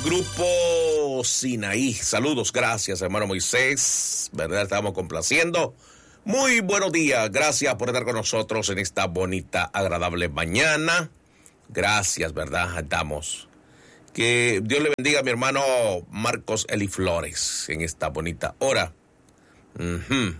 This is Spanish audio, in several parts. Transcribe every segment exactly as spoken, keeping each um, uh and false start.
Grupo Sinaí. Saludos, gracias, hermano Moisés. ¿Verdad? Estamos complaciendo. Muy buenos días. Gracias por estar con nosotros en esta bonita, agradable mañana. Gracias, ¿verdad? Estamos. Que Dios le bendiga a mi hermano Marcos Eli Flores en esta bonita hora. Uh-huh.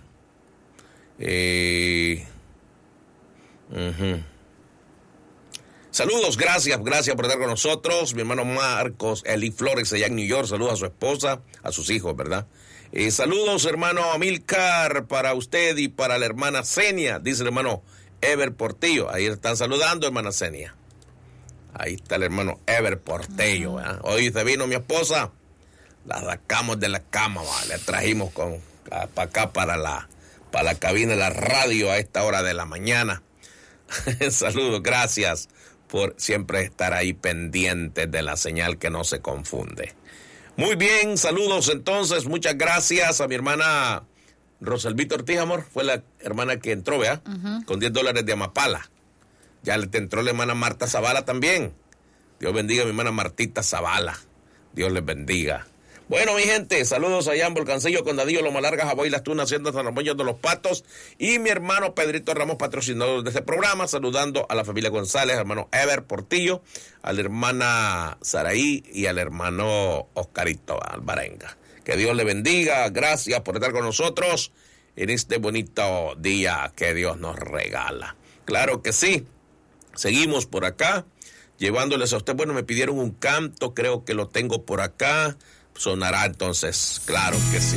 Eh... Uh-huh. Saludos, gracias, gracias por estar con nosotros. Mi hermano Marcos Eli Flores allá en New York. Saludos a su esposa, a sus hijos, ¿verdad? Eh, saludos, hermano Amilcar, para usted y para la hermana Zenia, dice el hermano Ever Portillo. Ahí están saludando, hermana Zenia. Ahí está el hermano Ever Portillo, ¿verdad? Hoy se vino mi esposa, la sacamos de la cama, ¿vale? La trajimos con, para acá, para la, para la cabina de la radio a esta hora de la mañana. Saludos, gracias por siempre estar ahí pendientes de la señal que no se confunde. Muy bien, saludos entonces, muchas gracias a mi hermana Rosalvita Ortiz, amor, fue la hermana que entró, ¿verdad? Uh-huh. Con diez dólares de Amapala. Ya le entró la hermana Marta Zavala también. Dios bendiga a mi hermana Martita Zavala. Dios les bendiga. Bueno, mi gente, saludos allá en Volcancillo, Condadillo, Loma Larga, Jabón y Las Tunas, Hacienda San Ramón de los Patos. Y mi hermano Pedrito Ramos, patrocinador de este programa, saludando a la familia González, al hermano Ever Portillo, a la hermana Saraí y al hermano Oscarito Alvarenga. Que Dios le bendiga, gracias por estar con nosotros en este bonito día que Dios nos regala. Claro que sí, seguimos por acá, llevándoles a usted, bueno, me pidieron un canto, creo que lo tengo por acá. Sonará entonces, claro que sí.